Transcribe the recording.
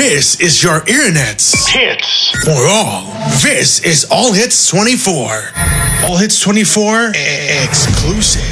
This is your internet's hits for all. This is All Hits 24. All Hits 24 exclusive.